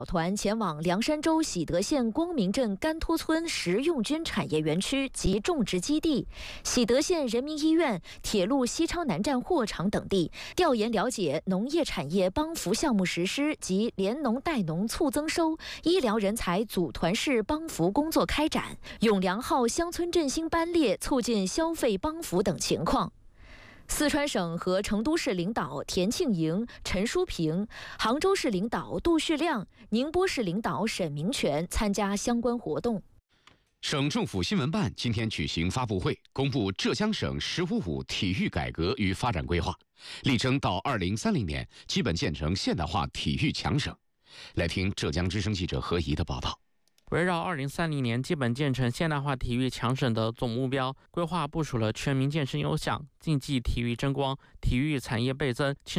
团前往凉山州喜德县光明镇甘托村食用菌产业园区及种植基地、喜德县人民医院、铁路西昌南站货场等地，调研了解农业产业帮扶项目实施及联农带农促增收、医疗人才组团式帮扶工作开展、永良号乡村振兴班列促进消费帮扶等情况。四川省和成都市领导田庆莹、陈淑平，杭州市领导杜旭亮，宁波市领导沈明全参加相关活动。 省政府新闻办今天举行发布会，公布浙江省“十五五”体育改革与发展规划，力争到2030年基本建成现代化体育强省。来听浙江之声记者何怡的报道。 围绕2030年基本建成现代化体育强省的总目标规划，部署了全民健身优享、竞技体育争光、体育产业倍增、